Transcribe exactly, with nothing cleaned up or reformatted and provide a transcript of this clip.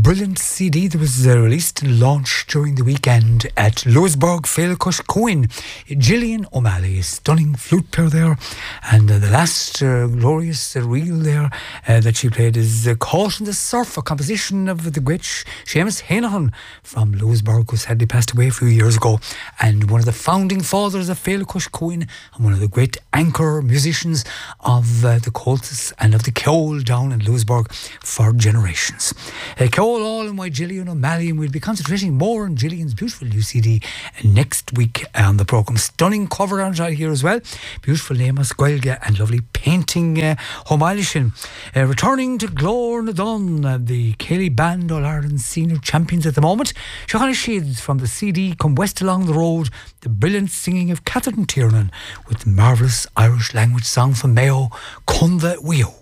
brilliant C D that was uh, released and launched during the weekend at Lewisburg Féileacás Comhain. Gillian O'Malley, a stunning flute player there, and uh, the last uh, glorious uh, reel there uh, that she played is uh, Caught in the Surf, a composition of the great Seamus Hainahan from Lewisburg, who sadly passed away a few years ago, and one of the founding fathers of Féileacás Comhain, and one of the great anchor musicians of uh, the Colts and of the Ceol down in Lewisburg for generations. Uh, Ceol all and why Gillian O'Malley, and we'll be concentrating more on Gillian's beautiful new C D next week on the programme. Stunning cover on it right here as well. Beautiful name of Squelga and lovely painting uh, Homalishin. Uh, returning to Glór na Dun, uh, the Kelly Band All Ireland senior champions at the moment. Shachana Sheeds from the C D Come West Along the Road, the brilliant singing of Catherine Tiernan with the marvellous Irish language song from Mayo, Cunda Weo.